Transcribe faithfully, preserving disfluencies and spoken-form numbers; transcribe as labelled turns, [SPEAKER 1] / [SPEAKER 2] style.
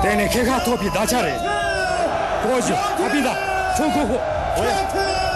[SPEAKER 1] Tene che gatto pida chare. Kojo, apida. Chokuku. Oya.